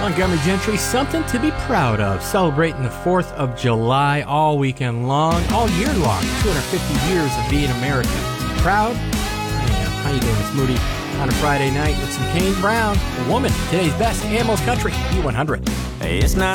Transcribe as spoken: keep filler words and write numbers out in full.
Montgomery Gentry, something to be proud of. Celebrating the fourth of July all weekend long, all year long. two hundred fifty years of being American. Proud? I am. How you doing? It's Moody on a Friday night with some Kane Brown. A woman, today's best, Ammo's Country, B one hundred. It's not